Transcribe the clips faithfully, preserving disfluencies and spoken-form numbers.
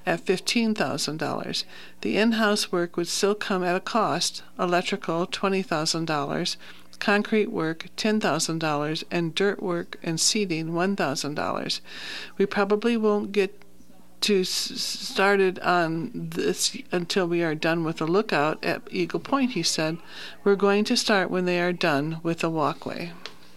at fifteen thousand dollars. The in-house work would still come at a cost: electrical, twenty thousand dollars, concrete work, ten thousand dollars, and dirt work and seeding, one thousand dollars. We probably won't get to s- started on this until we are done with the lookout at Eagle Point, he said. We're going to start when they are done with the walkway.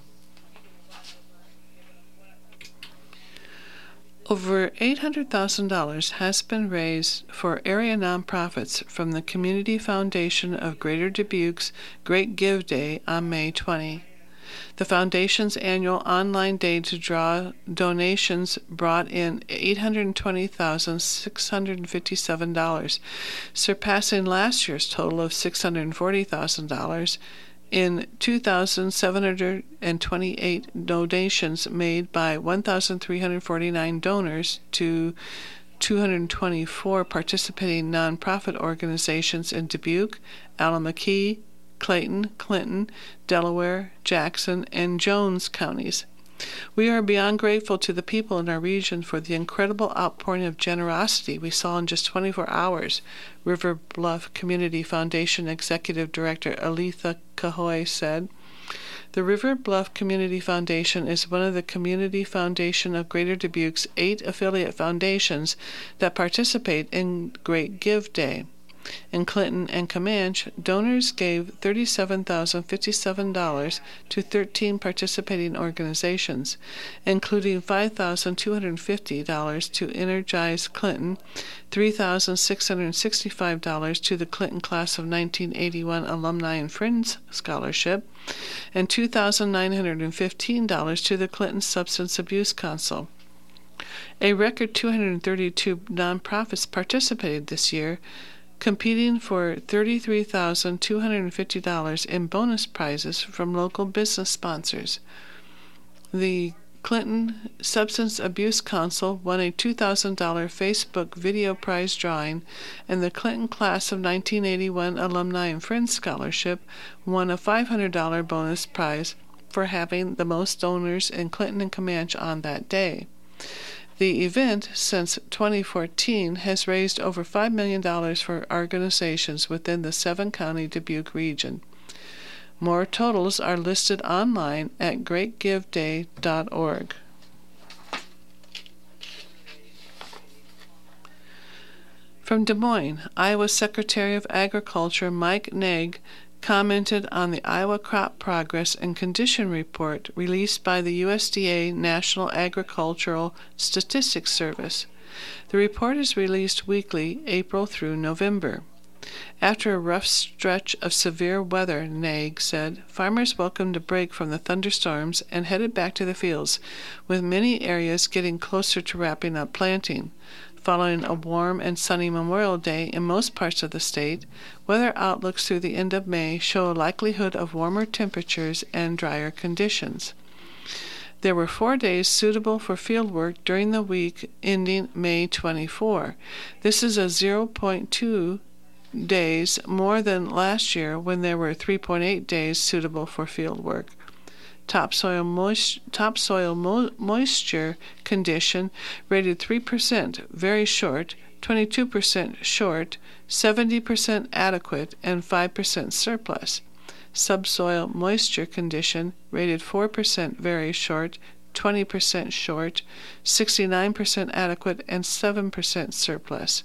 Over eight hundred thousand dollars has been raised for area nonprofits from the Community Foundation of Greater Dubuque's Great Give Day on May twentieth. The Foundation's annual online day to draw donations brought in eight hundred twenty thousand six hundred fifty-seven dollars, surpassing last year's total of six hundred forty thousand dollars. In two thousand seven hundred twenty-eight donations made by one thousand three hundred forty-nine donors to two hundred twenty-four participating nonprofit organizations in Dubuque, Allamakee, Clayton, Clinton, Delaware, Jackson, and Jones counties. We are beyond grateful to the people in our region for the incredible outpouring of generosity we saw in just twenty-four hours, River Bluff Community Foundation Executive Director Aletha Cahoy said. The River Bluff Community Foundation is one of the Community Foundation of Greater Dubuque's eight affiliate foundations that participate in Great Give Day. In Clinton and Comanche, donors gave thirty-seven thousand fifty-seven dollars to thirteen participating organizations, including five thousand two hundred fifty dollars to Energize Clinton, three thousand six hundred sixty-five dollars to the Clinton Class of nineteen eighty-one Alumni and Friends Scholarship, and two thousand nine hundred fifteen dollars to the Clinton Substance Abuse Council. A record two hundred thirty-two nonprofits participated this year, competing for thirty-three thousand two hundred fifty dollars in bonus prizes from local business sponsors. The Clinton Substance Abuse Council won a two thousand dollars Facebook video prize drawing, and the Clinton Class of nineteen eighty-one Alumni and Friends Scholarship won a five hundred dollars bonus prize for having the most donors in Clinton and Comanche on that day. The event, since twenty fourteen, has raised over five million dollars for organizations within the seven-county Dubuque region. More totals are listed online at great give day dot org. From Des Moines, Iowa Secretary of Agriculture Mike Naig commented on the Iowa Crop Progress and Condition Report released by the U S D A National Agricultural Statistics Service. The report is released weekly, April through November. After a rough stretch of severe weather, Naig said, farmers welcomed a break from the thunderstorms and headed back to the fields, with many areas getting closer to wrapping up planting. Following a warm and sunny Memorial Day in most parts of the state, weather outlooks through the end of May show a likelihood of warmer temperatures and drier conditions. There were four days suitable for field work during the week ending May twenty-fourth. This is a zero point two days more than last year when there were three point eight days suitable for field work. Topsoil, moist, topsoil mo- moisture condition rated three percent very short, twenty-two percent short, seventy percent adequate, and five percent surplus. Subsoil moisture condition rated four percent very short, twenty percent short, sixty-nine percent adequate, and seven percent surplus.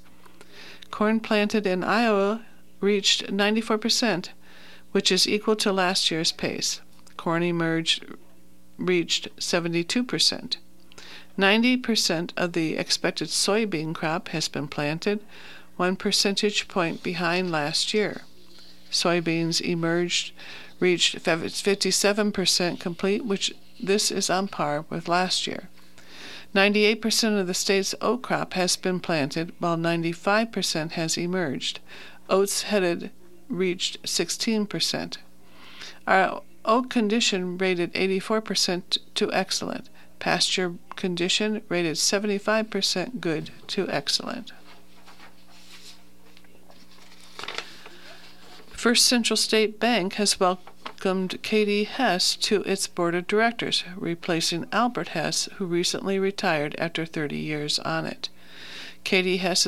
Corn planted in Iowa reached ninety-four percent, which is equal to last year's pace. Corn emerged reached seventy-two percent. ninety percent of the expected soybean crop has been planted, one percentage point behind last year. Soybeans emerged reached fifty-seven percent complete, which this is on par with last year. ninety-eight percent of the state's oat crop has been planted, while ninety-five percent has emerged. Oats headed reached sixteen percent. Our oat condition rated eighty-four percent to excellent. Pasture condition rated seventy-five percent good to excellent. First Central State Bank has welcomed Katie Hess to its board of directors, replacing Albert Hess, who recently retired after thirty years on it. Katie Hess